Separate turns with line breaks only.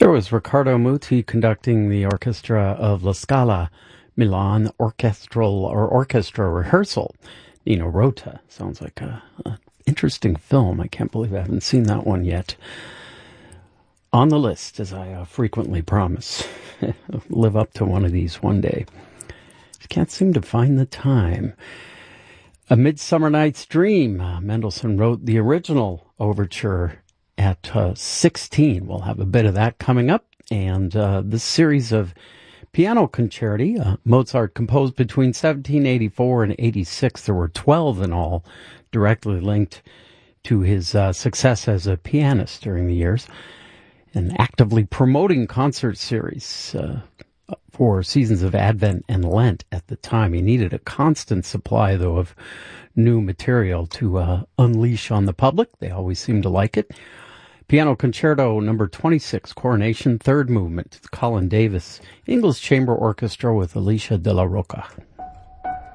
There was Riccardo Muti conducting the orchestra of La Scala Milan Orchestra Rehearsal. Nino Rota. Sounds like an interesting film. I can't believe I haven't seen that one yet. On the list, as I frequently promise. Live up to one of these one day. Just can't seem to find the time. A Midsummer Night's Dream. Mendelssohn wrote the original overture at 16. We'll have a bit of that coming up. And this series of piano concerti, Mozart composed between 1784 and 86. There were 12 in all, directly linked to his success as a pianist during the years. And actively promoting concert series for seasons of Advent and Lent at the time. He needed a constant supply, though, of new material to unleash on the public. They always seem to like it. Piano Concerto number 26, Coronation, third movement. It's Colin Davis, English Chamber Orchestra with Alicia de la Roca.